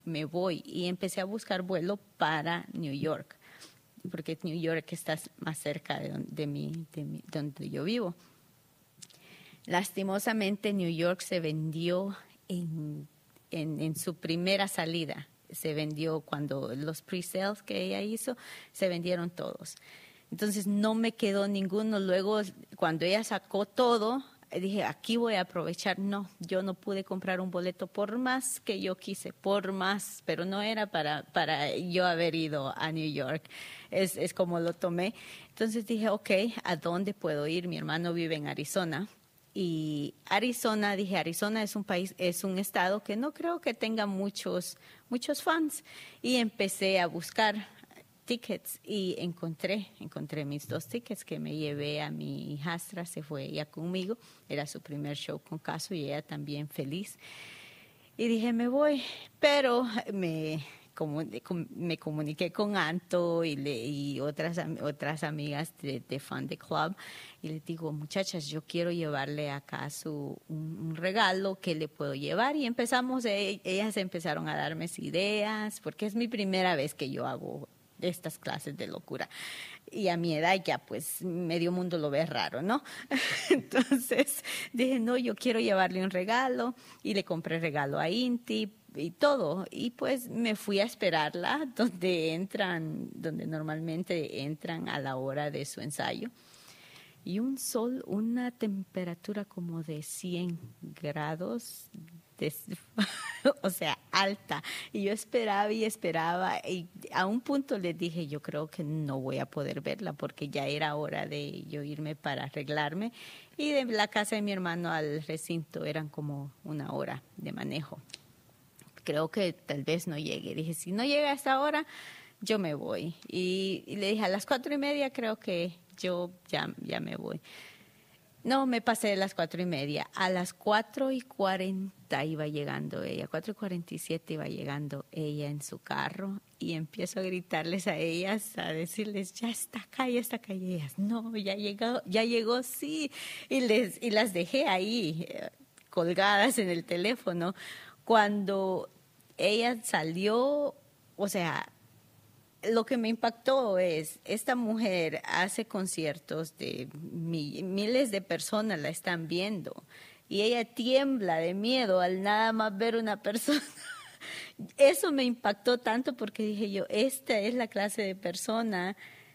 me voy y empecé a buscar vuelo para New York, porque New York está más cerca donde yo vivo. Lastimosamente, New York se vendió en su primera salida. Se vendió cuando los pre-sales que ella hizo, se vendieron todos. Entonces no me quedó ninguno. Luego, cuando ella sacó todo, dije, aquí voy a aprovechar. No, yo no pude comprar un boleto por más que yo quise, por más, pero no era para yo haber ido a New York. Es como lo tomé. Entonces dije, ok, ¿a dónde puedo ir? Mi hermano vive en Arizona. Y Arizona, dije, Arizona es un país, es un estado que no creo que tenga muchos fans. Y empecé a buscar tickets y encontré mis 2 tickets que me llevé a mi hijastra, se fue ella conmigo, era su primer show con Caso y ella también feliz. Y dije, me voy, pero me comuniqué con Anto y otras amigas de Fan de Club y les digo, muchachas, yo quiero llevarle a Caso un regalo, ¿qué le puedo llevar? Y ellas empezaron a darme ideas, porque es mi primera vez que yo hago estas clases de locura. Y a mi edad ya pues medio mundo lo ve raro, ¿no? Entonces dije, no, yo quiero llevarle un regalo y le compré regalo a Inti y todo. Y pues me fui a esperarla donde normalmente entran a la hora de su ensayo. Y un sol, una temperatura como de 100 grados, o sea, alta. Y yo esperaba y a un punto les dije, yo creo que no voy a poder verla porque ya era hora de yo irme para arreglarme. Y de la casa de mi hermano al recinto eran como 1 hora de manejo. Creo que tal vez no llegue. Dije, si no llega a esta hora, yo me voy. Y le dije, a las 4:30 creo que yo ya me voy. No, me pasé de las 4:30. A las 4:40 iba llegando ella, 4:47 iba llegando ella en su carro y empiezo a gritarles a ellas, a decirles, ya está acá. Y ellas, no, ya llegó, sí. Y las dejé ahí colgadas en el teléfono. Cuando ella salió, o sea, lo que me impactó es, esta mujer hace conciertos de miles de personas la están viendo y ella tiembla de miedo al nada más ver una persona. Eso me impactó tanto porque dije yo, esta es la clase de persona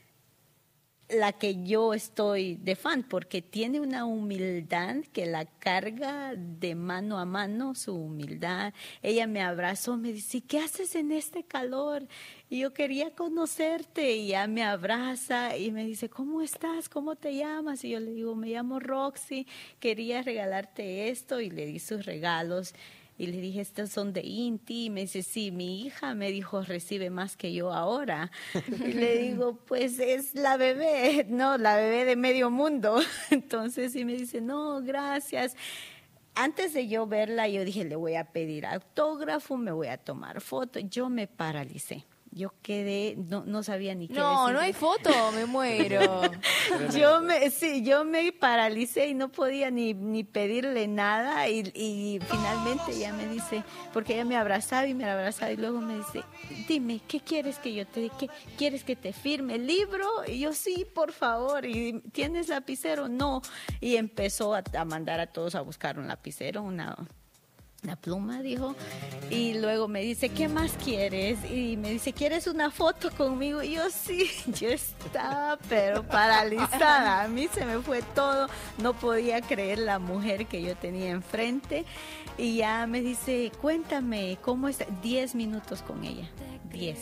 la que yo estoy de fan, porque tiene una humildad que la carga de mano a mano, su humildad. Ella me abrazó, me dice, ¿qué haces en este calor? Y yo quería conocerte, y ya me abraza y me dice, ¿cómo estás? ¿Cómo te llamas? Y yo le digo, me llamo Roxy, quería regalarte esto, y le di sus regalos. Y le dije, estos son de Inti. Y me dice, sí, mi hija me dijo, recibe más que yo ahora. Y le digo, pues es la bebé, no, la bebé de medio mundo. Entonces, y me dice, no, gracias. Antes de yo verla, yo dije, le voy a pedir autógrafo, me voy a tomar foto. Yo me paralicé. Yo quedé, no sabía ni qué decir. No hay foto, me muero. Yo me paralicé y no podía ni pedirle nada y finalmente ella me dice, porque ella me abrazaba y luego me dice, dime, ¿qué quieres que yo te dé? ¿Qué quieres que te firme el libro? Y yo, sí, por favor. ¿Y tienes lapicero? No. Y empezó a mandar a todos a buscar un lapicero, una pluma, dijo, y luego me dice, ¿qué más quieres? Y me dice, ¿quieres una foto conmigo? Y yo, sí, yo estaba pero paralizada, a mí se me fue todo, no podía creer la mujer que yo tenía enfrente, y ya me dice, cuéntame, ¿cómo está? 10 minutos con ella, 10,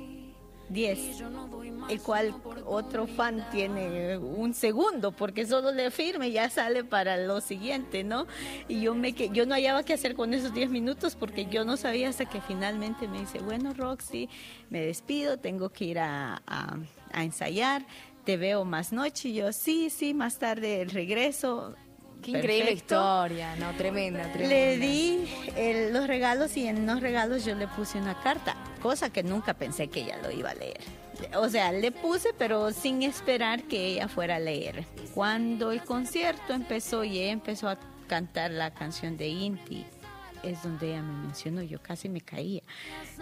el cual otro fan tiene un segundo, porque solo le firme y ya sale para lo siguiente, ¿no? Y yo no hallaba qué hacer con esos 10 minutos, porque yo no sabía hasta que finalmente me dice, bueno, Roxy, me despido, tengo que ir a ensayar, te veo más noche. Y yo, sí, más tarde regreso. Qué increíble historia, no, tremenda. Le di los regalos y en los regalos yo le puse una carta, cosa que nunca pensé que ella lo iba a leer. O sea, le puse, pero sin esperar que ella fuera a leer. Cuando el concierto empezó y ella empezó a cantar la canción de Inti, es donde ella me mencionó, yo casi me caía.